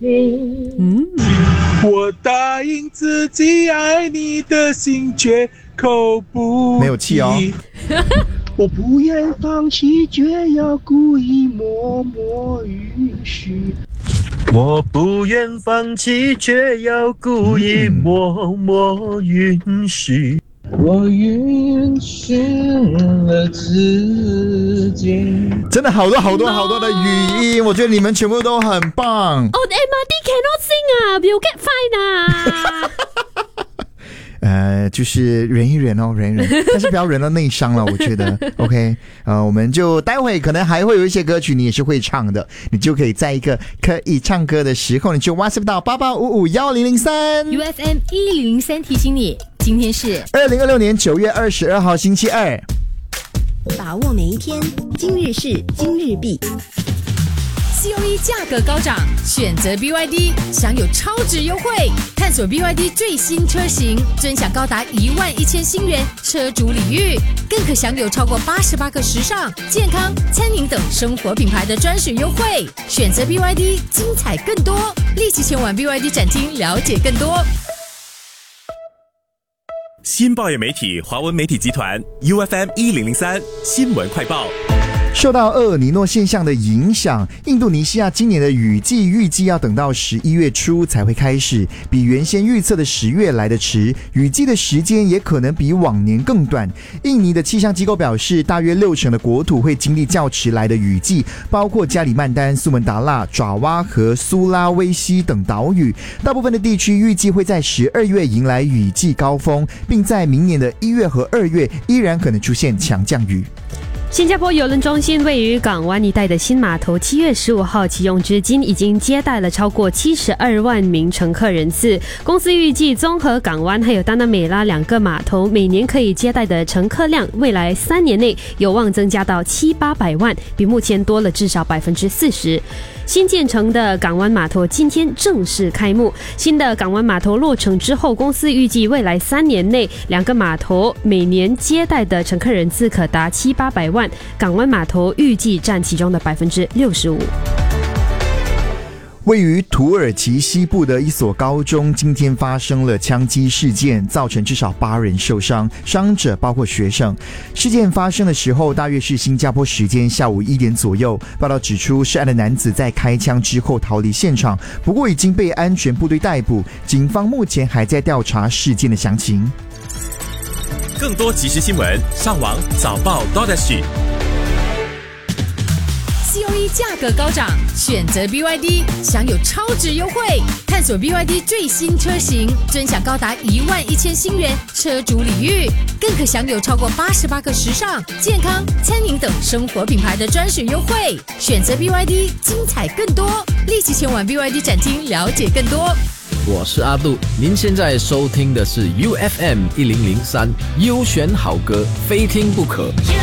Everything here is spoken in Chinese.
我答应自己爱你的心绝口不提。 没有气哦。 我不愿放弃，却要故意默默允许。 我不愿放弃，却要故意默默允许。我允许了自己。 真的好多的语音，我觉得你们全部都很棒。 Oh, the MRT cannot sing 啊 ，we'll get fine 啊。 就是忍一忍，但是不要忍到内伤了，我觉得。OK， 我们就待会可能还会有一些歌曲你也是会唱的，你就可以在一个可以唱歌的时候，你就 WhatsApp 到88551003 UFM 1003提醒你，今天是 2026年9月22号星期二， 把握每一天，今日事今日毕。 COE 价格高涨，选择 BYD 享有超值优惠，探索 BYD 最新车型，尊享高达11000新元车主礼遇，更可享有超过88个时尚、健康、餐饮等生活品牌的专属优惠。选择 BYD， 精彩更多，立即前往 BYD 展厅了解更多。 新报业媒体华文媒体集团 UFM 1003新闻快报。 受到厄尔尼诺现象的影响，印度尼西亚今年的雨季预计要等到11月初才会开始，比原先预测的10月来得迟，雨季的时间也可能比往年更短。印尼的气象机构表示，大约60%的国土会经历较迟来的雨季，包括加里曼丹、苏门答腊、爪哇和苏拉威西等岛屿。大部分的地区预计会在12月迎来雨季高峰，并在明年的1月和2月依然可能出现强降雨。 新加坡邮轮中心位于港湾一带的新码头7月15号启用至今，已经接待了超过72万名乘客人次。公司预计综合港湾还有丹纳美拉2个码头每年可以接待的乘客量，未来3年内有望增加到700-800万，比目前多了至少40%。新建成的港湾码头今天正式开幕。新的港湾码头落成之后，公司预计未来3年内2个码头每年接待的乘客人次可达700-800万，港湾码头预计占其中的65%。 位于土耳其西部的一所高中今天发生了枪击事件，造成至少8人受伤，伤者包括学生。事件发生的时候大约是新加坡时间下午1点左右。报道指出，涉案的男子在开枪之后逃离现场，不过已经被安全部队逮捕。警方目前还在调查事件的详情。 更多即时新闻，上网早报 COE 价格高涨，选择 BYD 享有超值优惠，探索 BYD 最新车型，尊享高达11000新元车主礼遇，更可享有超过88个时尚、健康、餐饮等生活品牌的专属优惠。选择 BYD， 精彩更多，立即前往 BYD 展厅了解更多。 我是阿杜，您现在收听的是 UFM 1003，优选好歌，非听不可。